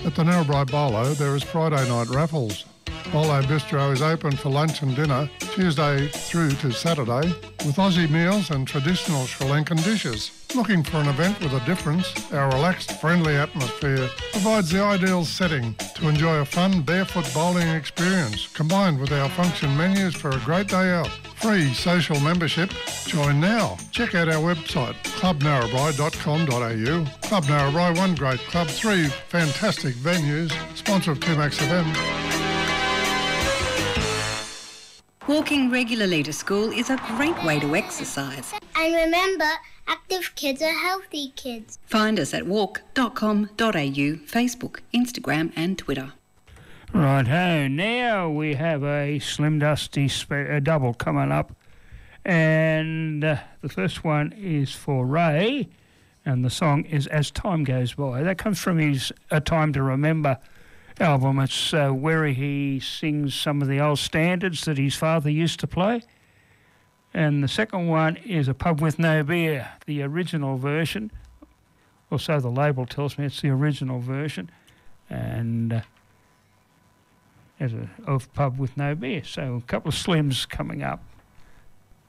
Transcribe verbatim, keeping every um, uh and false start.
At the Narrabri Bolo, there is Friday night raffles. Bolo Bistro is open for lunch and dinner Tuesday through to Saturday with Aussie meals and traditional Sri Lankan dishes. Looking for an event with a difference? Our relaxed, friendly atmosphere provides the ideal setting to enjoy a fun barefoot bowling experience combined with our function menus for a great day out. Free social membership. Join now. Check out our website club narrabri dot com dot a u. Club Narrabri, one great club, three fantastic venues. Sponsor of two Max F M. Walking regularly to school is a great way to exercise. And remember, active kids are healthy kids. Find us at walk dot com dot a u, Facebook, Instagram and Twitter. Righto, now we have a Slim Dusty spe- a double coming up. And uh, the first one is for Ray, and the song is As Time Goes By. That comes from his A Time to Remember album. It's uh, where he sings some of the old standards that his father used to play. And the second one is A Pub With No Beer, the original version. Or so the label tells me it's the original version. And uh, as a of Pub With No Beer. So a couple of Slims coming up.